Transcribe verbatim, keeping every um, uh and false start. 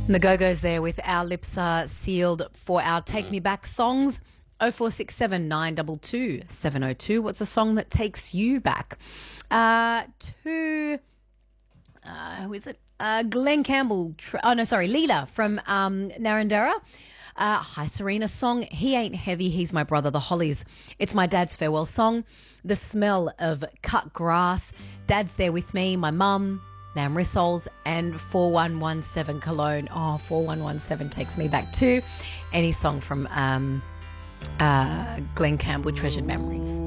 The Go-Go's there with Our Lips Are Sealed for our Take Me Back songs. oh four six seven, nine two two, seven oh two. What's a song that takes you back? Uh, to, uh, who is it? Uh, Glenn Campbell. Oh, no, sorry. Leela from um, Narrandera. Uh, Hi Serena song. He Ain't Heavy, He's My Brother, The Hollies. It's my dad's farewell song. The smell of cut grass. Dad's there with me. My mum. Lamb Rissoles and four one one seven Cologne. Oh, four one one seven takes me back to any song from um, uh, Glenn Campbell, Treasured Memories.